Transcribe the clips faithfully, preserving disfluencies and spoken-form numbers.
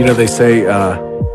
You know, they say uh,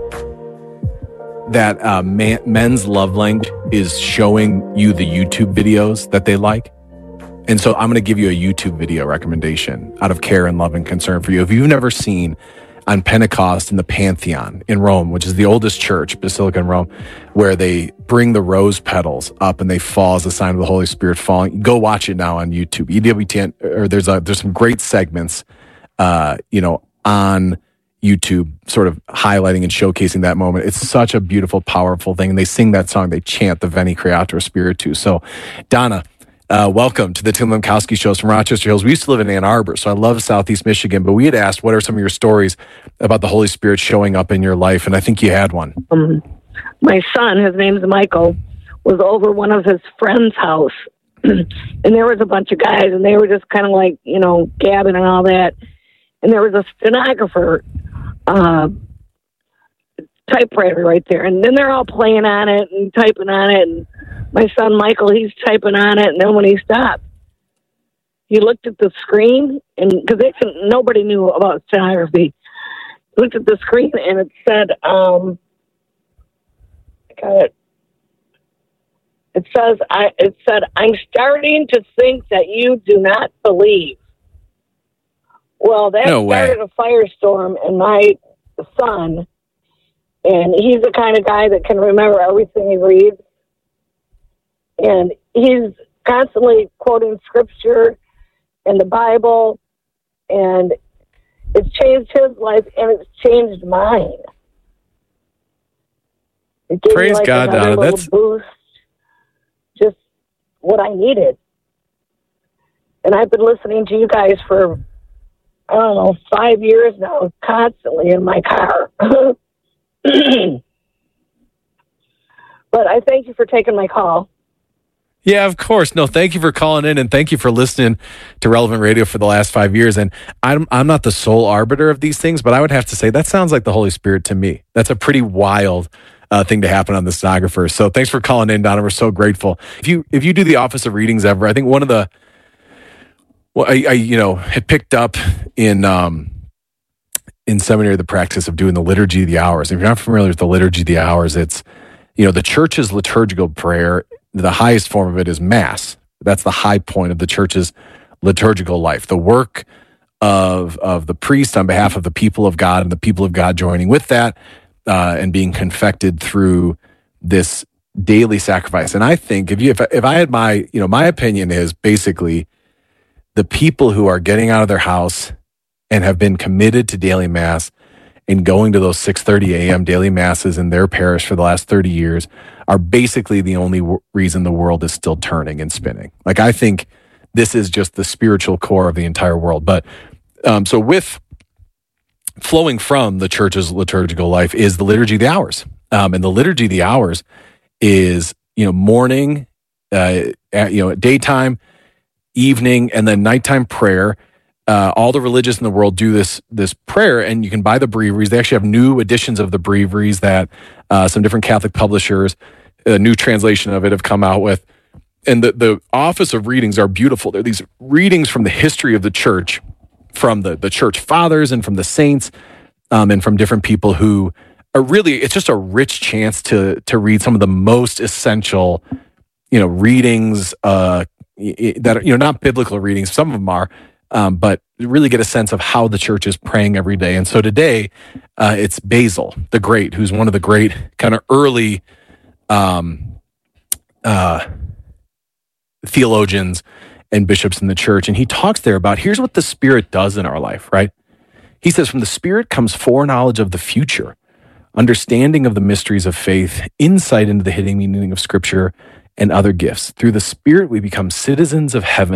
that uh, man, men's love language is showing you the YouTube videos that they like. And so I'm going to give you a YouTube video recommendation out of care and love and concern for you. If you've never seen on Pentecost in the Pantheon in Rome, which is the oldest church, Basilica in Rome, where they bring the rose petals up and they fall as a sign of the Holy Spirit falling, go watch it now on YouTube. E W T N, or there's a, there's some great segments, uh, you know, on YouTube, sort of highlighting and showcasing that moment. It's such a beautiful, powerful thing. And they sing that song. They chant the Veni Creator Spiritu. So, Donna, uh, welcome to the Tim Lemkowski Shows from Rochester Hills. We used to live in Ann Arbor, so I love Southeast Michigan. But we had asked, what are some of your stories about the Holy Spirit showing up in your life? And I think you had one. Um, my son, his name's Michael, was over one of his friend's house. And there was a bunch of guys, and they were just kind of like, you know, gabbing and all that. And there was a stenographer uh, typewriter right there. And then they're all playing on it and typing on it. And my son, Michael, he's typing on it. And then when he stopped, he looked at the screen, and because nobody knew about stenography, he looked at the screen, and it said, um, I got it. It says, I, it said, I'm starting to think that you do not believe. Well, that no started a firestorm in my son, and he's the kind of guy that can remember everything he reads. And he's constantly quoting scripture and the Bible, and it's changed his life, and it's changed mine. It gave Praise me like God, another Donna. little That's boost, just what I needed. And I've been listening to you guys for, I don't know, five years now, constantly in my car. But I thank you for taking my call. Yeah, of course. No, thank you for calling in, and thank you for listening to Relevant Radio for the last five years. And I'm I'm not the sole arbiter of these things, but I would have to say that sounds like the Holy Spirit to me. That's a pretty wild uh, thing to happen on the stenographer. So thanks for calling in, Donna. We're so grateful. If you if you do the Office of Readings ever, I think one of the well, I, I you know had picked up in um in seminary the practice of doing the Liturgy of the Hours. If you're not familiar with the Liturgy of the Hours, it's you know the church's liturgical prayer. The highest form of it is Mass. That's the high point of the church's liturgical life. The work of of the priest on behalf of the people of God, and the people of God joining with that uh, and being confected through this daily sacrifice. And I think if you if, if I had my you know my opinion is basically the people who are getting out of their house and have been committed to daily Mass and going to those six thirty a.m. daily Masses in their parish for the last thirty years are basically the only w- reason the world is still turning and spinning. Like, I think this is just the spiritual core of the entire world. But um, so with flowing from the church's liturgical life is the Liturgy of the Hours. Um, and the Liturgy of the Hours is, you know, morning, uh, at, you know, daytime, evening, and then nighttime prayer. Uh, all the religious in the world do this this prayer, and you can buy the breviaries. They actually have new editions of the breviaries that uh, some different Catholic publishers, a new translation of it, have come out with. And the, the Office of Readings are beautiful. They're these readings from the history of the church, from the, the church fathers and from the saints, um, and from different people who are really, it's just a rich chance to to read some of the most essential, you know, readings uh, that are, you know, not biblical readings. Some of them are, Um, but really get a sense of how the church is praying every day. And so today, uh, it's Basil the Great, who's one of the great kind of early um, uh, theologians and bishops in the church. And he talks there about, here's what the Spirit does in our life, right? He says, from the Spirit comes foreknowledge of the future, understanding of the mysteries of faith, insight into the hidden meaning of Scripture, and other gifts. Through the Spirit, we become citizens of heaven